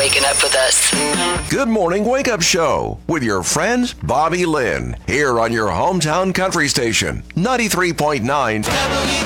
waking up with us. Good Morning Wake Up Show with your friend Bobby Lynn here on your hometown country station, 93.9